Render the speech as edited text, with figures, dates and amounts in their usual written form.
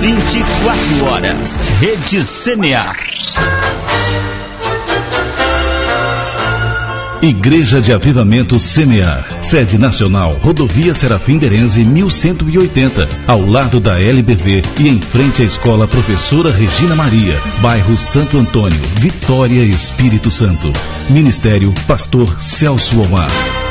24 horas. Rede CMA. Igreja de Avivamento CMA, sede nacional, Rodovia Serafim Derenze 1180, ao lado da LBV e em frente à Escola Professora Regina Maria, bairro Santo Antônio, Vitória, Espírito Santo. Ministério Pastor Celso Omar.